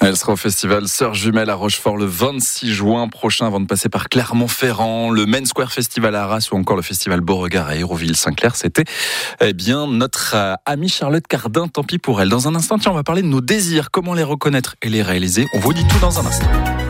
Elle sera au festival Sœurs Jumelles à Rochefort le 26 juin prochain avant de passer par Clermont-Ferrand, le Main Square Festival à Arras ou encore le festival Beauregard à Hérouville-Saint-Clair. C'était notre amie Charlotte Cardin, tant pis pour elle. Dans un instant, on va parler de nos désirs, comment les reconnaître et les réaliser. On vous dit tout dans un instant.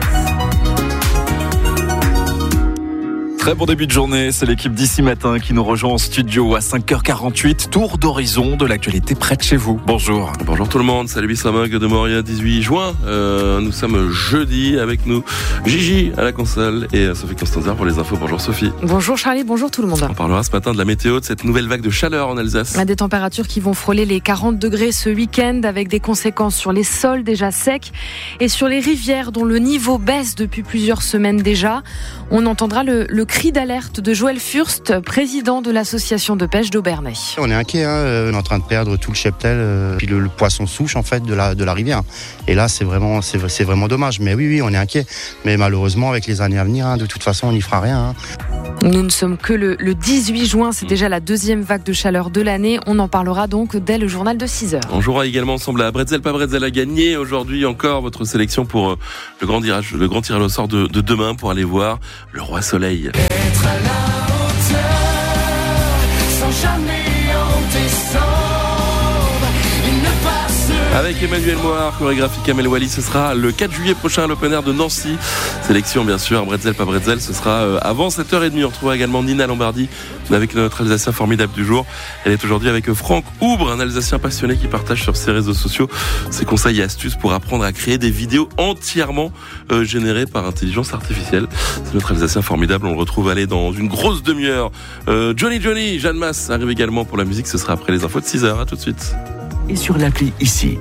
Très bon début de journée, c'est l'équipe d'ici matin qui nous rejoint en studio à 5h48. Tour d'horizon de l'actualité près de chez vous. Bonjour. Bonjour tout le monde, salut Bissamag de Moria, 18 juin. Nous sommes jeudi avec nous Gigi à la console et Sophie Constantin pour les infos. Bonjour Sophie. Bonjour Charlie, bonjour tout le monde. On parlera ce matin de la météo, de cette nouvelle vague de chaleur en Alsace. Des températures qui vont frôler les 40 degrés ce week-end avec des conséquences sur les sols déjà secs et sur les rivières dont le niveau baisse depuis plusieurs semaines déjà. On entendra le cri d'alerte de Joël Furst, président de l'association de pêche d'Aubernay. On est inquiet, on est en train de perdre tout le cheptel, puis le poisson souche en fait de la rivière. Et là c'est vraiment dommage. Mais oui, on est inquiet. Mais malheureusement avec les années à venir, de toute façon on n'y fera rien. Nous ne sommes que le 18 juin, c'est déjà la deuxième vague de chaleur de l'année. On en parlera donc dès le journal de 6h. On jouera également ensemble à Bretzel, pas Bretzel à gagner. Aujourd'hui encore votre sélection pour le grand tirage au sort de demain pour aller voir le Roi Soleil. Être à la hauteur, sans jamais en descendre, il ne passe. Avec Emmanuel Moir, chorégraphie Kamel Wally, ce sera le 4 juillet prochain à l'Open Air de Nancy. Sélection bien sûr, Bretzel, pas Bretzel, ce sera avant 7h30. On retrouvera également Nina Lombardi avec notre Alsacien formidable du jour. Elle est aujourd'hui avec Franck Oubre, un Alsacien passionné qui partage sur ses réseaux sociaux ses conseils et astuces pour apprendre à créer des vidéos entièrement générées par intelligence artificielle. C'est notre Alsacien formidable, on le retrouve dans une grosse demi-heure. Johnny, Jeanne Masse arrive également pour la musique, ce sera après les infos de 6h. À tout de suite. Et sur l'appli ici.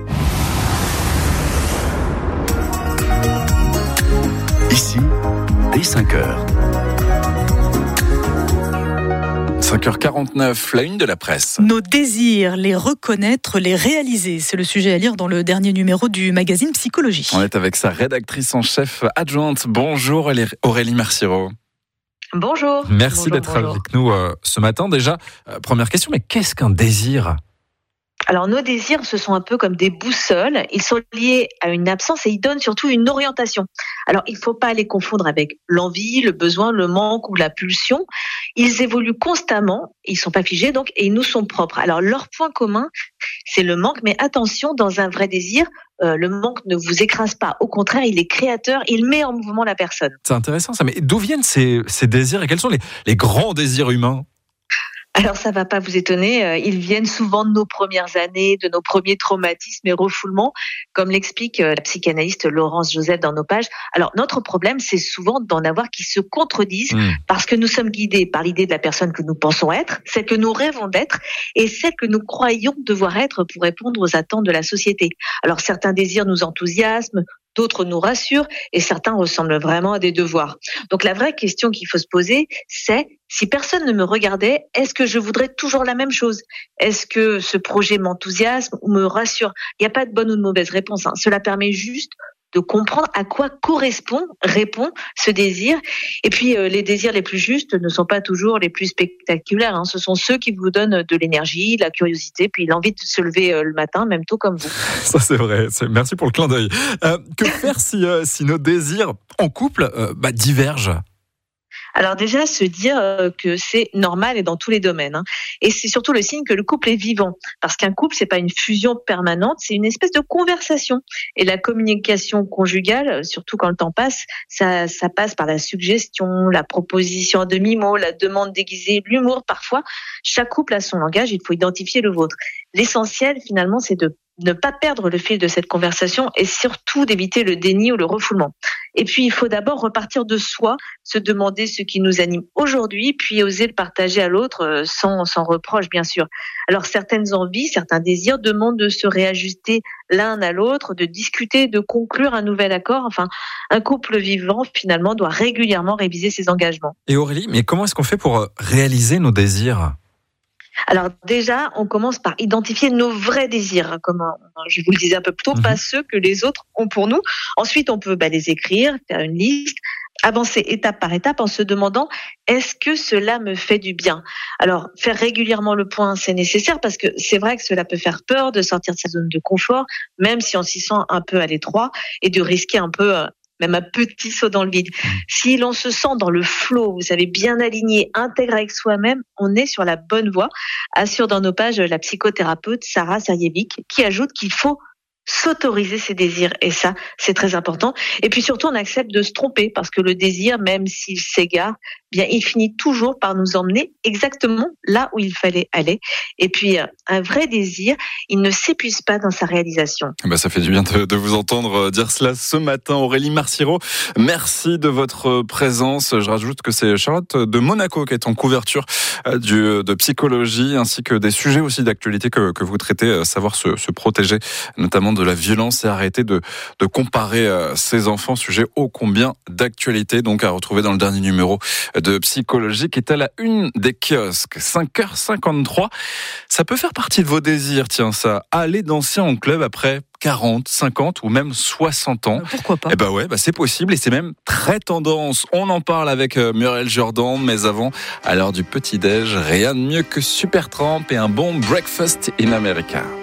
Ici, dès 5h. 5h49, la une de la presse. Nos désirs, les reconnaître, les réaliser. C'est le sujet à lire dans le dernier numéro du magazine Psychologie. On est avec sa rédactrice en chef adjointe. Bonjour Aurélie Merciero. Bonjour. Merci d'être avec nous ce matin. Déjà, première question, mais qu'est-ce qu'un désir ? Alors nos désirs, ce sont un peu comme des boussoles. Ils sont liés à une absence et ils donnent surtout une orientation. Alors il ne faut pas les confondre avec l'envie, le besoin, le manque ou la pulsion. Ils évoluent constamment, ils ne sont pas figés donc et ils nous sont propres. Alors leur point commun, c'est le manque. Mais attention, dans un vrai désir, le manque ne vous écrase pas. Au contraire, il est créateur, il met en mouvement la personne. C'est intéressant ça. Mais d'où viennent ces désirs et quels sont les grands désirs humains ? Alors ça va pas vous étonner, ils viennent souvent de nos premières années, de nos premiers traumatismes et refoulements, comme l'explique la psychanalyste Laurence Joseph dans nos pages. Alors notre problème, c'est souvent d'en avoir qui se contredisent parce que nous sommes guidés par l'idée de la personne que nous pensons être, celle que nous rêvons d'être et celle que nous croyons devoir être pour répondre aux attentes de la société. Alors certains désirs nous enthousiasment, d'autres nous rassurent et certains ressemblent vraiment à des devoirs. Donc la vraie question qu'il faut se poser, c'est si personne ne me regardait, est-ce que je voudrais toujours la même chose ? Est-ce que ce projet m'enthousiasme ou me rassure ? Il n'y a pas de bonne ou de mauvaise réponse. Cela permet juste de comprendre à quoi répond ce désir. Et puis, les désirs les plus justes ne sont pas toujours les plus spectaculaires. Ce sont ceux qui vous donnent de l'énergie, de la curiosité, puis l'envie de se lever le matin, même tôt comme vous. Ça, c'est vrai. Merci pour le clin d'œil. Que faire si nos désirs en couple divergent ? Alors déjà, se dire que c'est normal et dans tous les domaines. Et c'est surtout le signe que le couple est vivant. Parce qu'un couple, c'est pas une fusion permanente, c'est une espèce de conversation. Et la communication conjugale, surtout quand le temps passe, ça passe par la suggestion, la proposition à demi-mot, la demande déguisée, l'humour parfois. Chaque couple a son langage, il faut identifier le vôtre. L'essentiel, finalement, c'est de ne pas perdre le fil de cette conversation et surtout d'éviter le déni ou le refoulement. Et puis, il faut d'abord repartir de soi, se demander ce qui nous anime aujourd'hui, puis oser le partager à l'autre sans reproche, bien sûr. Alors, certaines envies, certains désirs demandent de se réajuster l'un à l'autre, de discuter, de conclure un nouvel accord. Enfin, un couple vivant, finalement, doit régulièrement réviser ses engagements. Et Aurélie, mais comment est-ce qu'on fait pour réaliser nos désirs ? Alors déjà, on commence par identifier nos vrais désirs, comme je vous le disais un peu plus tôt, pas ceux que les autres ont pour nous. Ensuite, on peut les écrire, faire une liste. avancer étape par étape en se demandant est-ce que cela me fait du bien? Alors, faire régulièrement le point, c'est nécessaire parce que c'est vrai que cela peut faire peur de sortir de sa zone de confort, même si on s'y sent un peu à l'étroit et de risquer un peu même un petit saut dans le vide. Si l'on se sent dans le flow, vous savez, bien aligné, intègre avec soi-même, on est sur la bonne voie, assure dans nos pages la psychothérapeute Sarah Serjevic, qui ajoute qu'il faut s'autoriser ses désirs, et ça, c'est très important. Et puis surtout, on accepte de se tromper, parce que le désir, même s'il s'égare, bien, il finit toujours par nous emmener exactement là où il fallait aller. Et puis, un vrai désir, il ne s'épuise pas dans sa réalisation. Ça fait du bien de vous entendre dire cela ce matin. Aurélie Marciro, merci de votre présence. Je rajoute que c'est Charlotte de Monaco qui est en couverture de psychologie, ainsi que des sujets aussi d'actualité que vous traitez, savoir se protéger, notamment de la violence et arrêter de comparer ses enfants, sujet ô combien d'actualité, donc à retrouver dans le dernier numéro de Psychologie qui est à la une des kiosques. 5h53. Ça peut faire partie de vos désirs, tiens ça, aller danser en club après 40, 50 ou même 60 ans. Pourquoi pas? C'est possible et c'est même très tendance. On en parle avec Muriel Jordan, mais avant, à l'heure du petit-déj, rien de mieux que Supertramp et un bon breakfast in America.